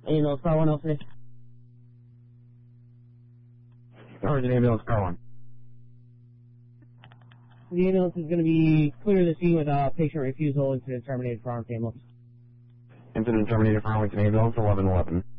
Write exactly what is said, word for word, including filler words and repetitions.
Ambulance, car one, L C. Where's the ambulance, car one? The ambulance is going to be clear to scene with uh, patient refusal, incident terminated for armed ambulance. Incident terminated for Arlington ambulance, eleven eleven.